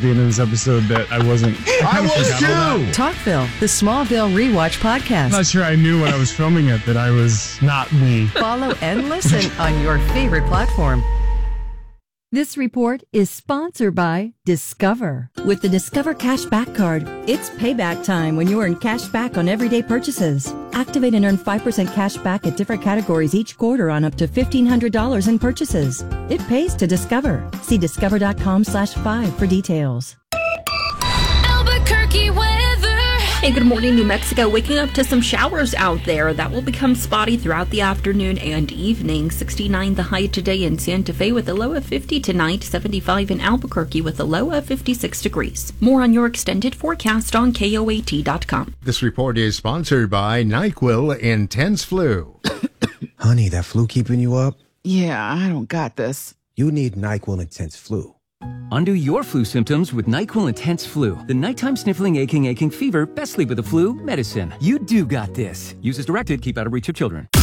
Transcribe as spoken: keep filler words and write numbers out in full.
the end of this episode that I wasn't. I, I was too! Talkville, the Smallville Rewatch podcast. I'm not sure I knew when I was filming it that I was not me. Follow and listen on your favorite platform. This report is sponsored by Discover. With the Discover Cashback Card, it's payback time when you earn cash back on everyday purchases. Activate and earn five percent cash back at different categories each quarter on up to fifteen hundred dollars in purchases. It pays to Discover. See discover.com slash five for details. Albuquerque weather. Hey, good morning, New Mexico. Waking up to some showers out there. That will become spotty throughout the afternoon and evening. sixty-nine the high today in Santa Fe with a low of fifty tonight. seventy-five in Albuquerque with a low of fifty-six degrees. More on your extended forecast on K O A T dot com. This report is sponsored by NyQuil Intense Flu. Honey, that flu keeping you up? Yeah, I don't got this. You need NyQuil Intense Flu. Undo your flu symptoms with NyQuil Intense Flu. The nighttime sniffling, aching, aching fever, best sleep with the flu medicine. You do got this. Use as directed. Keep out of reach of children.